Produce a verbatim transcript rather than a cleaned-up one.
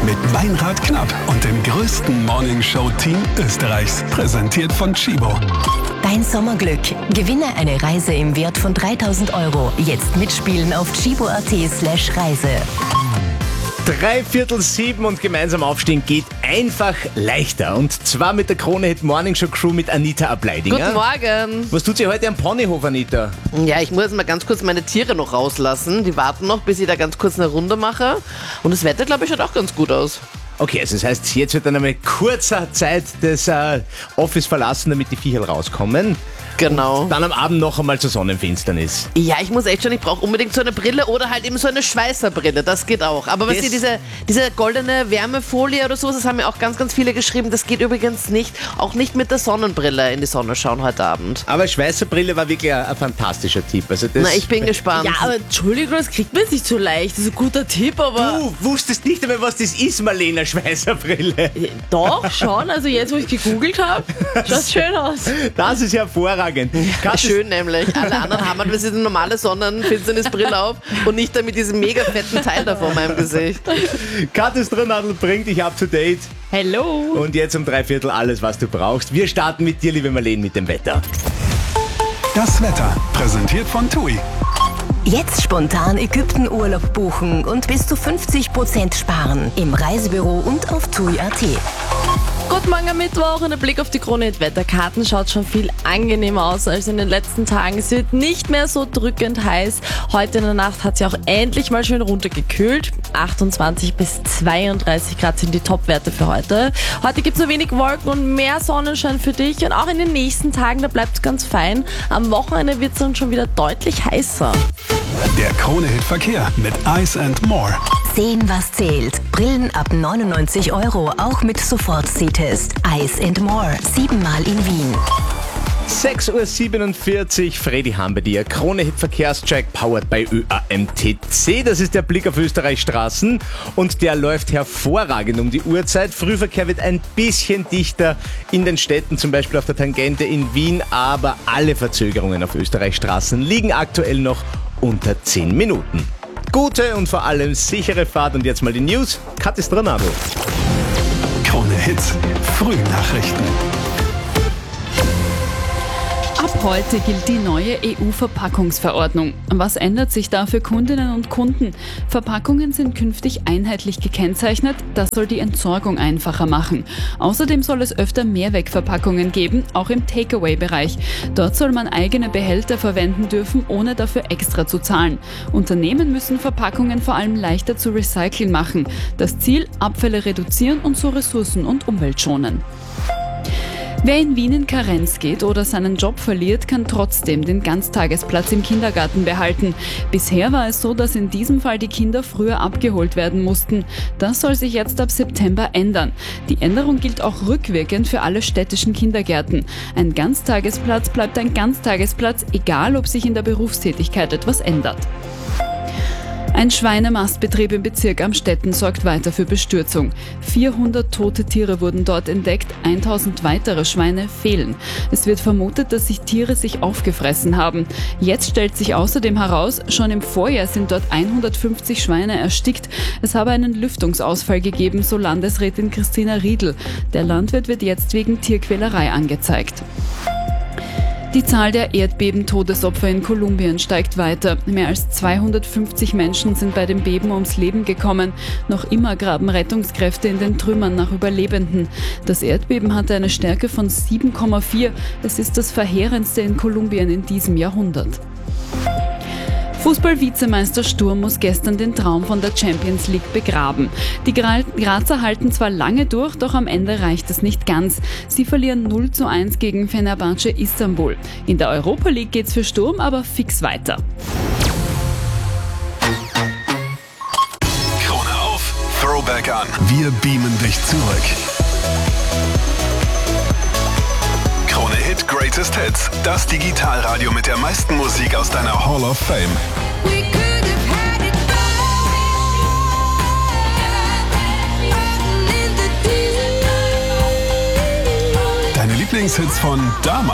mit Meinrad Knapp und dem größten Morningshow-Team Österreichs. Präsentiert von Chibo. Dein Sommerglück. Gewinne eine Reise im Wert von dreitausend Euro. Jetzt mitspielen auf chibo.at slash Reise. Drei Viertel sieben und gemeinsam aufstehen geht einfach leichter. Und zwar mit der Krone Hit Morning Show Crew mit Anita Ableidinger. Guten Morgen. Was tut sie heute am Ponyhof, Anita? Ja, ich muss mal ganz kurz meine Tiere noch rauslassen. Die warten noch, bis ich da ganz kurz eine Runde mache. Und das Wetter, glaube ich, schaut auch ganz gut aus. Okay, also das heißt, jetzt wird dann einmal kurzer Zeit das äh, Office verlassen, damit die Viecherl rauskommen. Genau. Dann am Abend noch einmal zur Sonnenfinsternis. Ja, ich muss echt schon, ich brauche unbedingt so eine Brille oder halt eben so eine Schweißerbrille, das geht auch. Aber was Das- ihr, diese, diese goldene Wärmefolie oder so, das haben mir auch ganz, ganz viele geschrieben, das geht übrigens nicht, auch nicht mit der Sonnenbrille in die Sonne schauen heute Abend. Aber Schweißerbrille war wirklich ein, ein fantastischer Tipp. Also das Na, ich bin gespannt. Ja, aber Entschuldigung, das kriegt man nicht so leicht. Das ist ein guter Tipp, aber... Du wusstest nicht einmal, was das ist, Marlena, Schweißerbrille. Doch, schon. Also jetzt, wo ich gegoogelt habe, schaut schön aus. Das ist hervorragend. Kannst Schön nämlich. Alle anderen haben halt eine normale Sonnenfinsternisbrille auf und nicht dann mit diesem mega fetten Teil da vor meinem Gesicht. Kathis Drinadl bringt dich up to date. Hello. Und jetzt um drei Viertel alles, was du brauchst. Wir starten mit dir, liebe Marlene, mit dem Wetter. Das Wetter, präsentiert von TUI. Jetzt spontan Ägypten-Urlaub buchen und bis zu fünfzig Prozent sparen. Im Reisebüro und auf tui.at. Guten Morgen am Mittwoch und ein Blick auf die Krone Hit Wetterkarten schaut schon viel angenehmer aus als in den letzten Tagen. Es wird nicht mehr so drückend heiß. Heute in der Nacht hat es ja auch endlich mal schön runtergekühlt. achtundzwanzig bis zweiunddreißig Grad sind die Topwerte für heute. Heute gibt es nur wenig Wolken und mehr Sonnenschein für dich. Und auch in den nächsten Tagen, da bleibt es ganz fein. Am Wochenende wird es dann schon wieder deutlich heißer. Der Krone Hit Verkehr mit Ice and More. Sehen, was zählt. Brillen ab neunundneunzig Euro, auch mit Sofort-Sehtest. Ice and More, siebenmal in Wien. sechs Uhr siebenundvierzig, Freddy Ham bei dir. Krone Hit Verkehrscheck powered by Ö A M T C. Das ist der Blick auf Österreichs Straßen und der läuft hervorragend um die Uhrzeit. Frühverkehr wird ein bisschen dichter in den Städten, zum Beispiel auf der Tangente in Wien, aber alle Verzögerungen auf Österreichs Straßen liegen aktuell noch unter zehn Minuten. Gute und vor allem sichere Fahrt und jetzt mal die News. Kathis Drinadl. Krone Hits, Frühnachrichten. Ab heute gilt die neue E U-Verpackungsverordnung. Was ändert sich da für Kundinnen und Kunden? Verpackungen sind künftig einheitlich gekennzeichnet. Das soll die Entsorgung einfacher machen. Außerdem soll es öfter Mehrwegverpackungen geben, auch im Takeaway-Bereich. Dort soll man eigene Behälter verwenden dürfen, ohne dafür extra zu zahlen. Unternehmen müssen Verpackungen vor allem leichter zu recyceln machen. Das Ziel: Abfälle reduzieren und so ressourcen- und Umwelt schonen. Wer in Wien in Karenz geht oder seinen Job verliert, kann trotzdem den Ganztagesplatz im Kindergarten behalten. Bisher war es so, dass in diesem Fall die Kinder früher abgeholt werden mussten. Das soll sich jetzt ab September ändern. Die Änderung gilt auch rückwirkend für alle städtischen Kindergärten. Ein Ganztagesplatz bleibt ein Ganztagesplatz, egal ob sich in der Berufstätigkeit etwas ändert. Ein Schweinemastbetrieb im Bezirk Amstetten sorgt weiter für Bestürzung. vierhundert tote Tiere wurden dort entdeckt, tausend weitere Schweine fehlen. Es wird vermutet, dass sich Tiere sich aufgefressen haben. Jetzt stellt sich außerdem heraus, schon im Vorjahr sind dort hundertfünfzig Schweine erstickt. Es habe einen Lüftungsausfall gegeben, so Landesrätin Christina Riedl. Der Landwirt wird jetzt wegen Tierquälerei angezeigt. Die Zahl der Erdbeben-Todesopfer in Kolumbien steigt weiter. Mehr als zweihundertfünfzig Menschen sind bei dem Beben ums Leben gekommen. Noch immer graben Rettungskräfte in den Trümmern nach Überlebenden. Das Erdbeben hatte eine Stärke von sieben Komma vier. Es ist das verheerendste in Kolumbien in diesem Jahrhundert. Fußball-Vizemeister Sturm muss gestern den Traum von der Champions League begraben. Die Grazer halten zwar lange durch, doch am Ende reicht es nicht ganz. Sie verlieren null zu eins gegen Fenerbahce Istanbul. In der Europa League geht's für Sturm aber fix weiter. Krone auf, Throwback an. Wir beamen dich zurück. Krone Hit Greatest Hits. Das Digitalradio mit der meisten Musik aus deiner Hall of Fame. Deine Lieblingshits von damals.